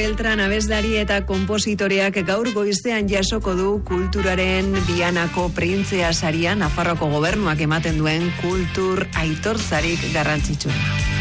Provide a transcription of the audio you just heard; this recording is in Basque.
Beltran abeslari eta konpositoreak gaur goizean jasoko du kulturaren Vianako printzea saria Nafarroako gobernuak ematen duen kultur aitortzarik garrantzitsuena.